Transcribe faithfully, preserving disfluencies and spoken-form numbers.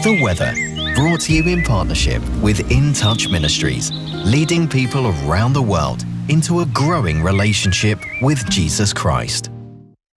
The weather, brought to you in partnership with In Touch Ministries, leading people around the world into a growing relationship with Jesus Christ.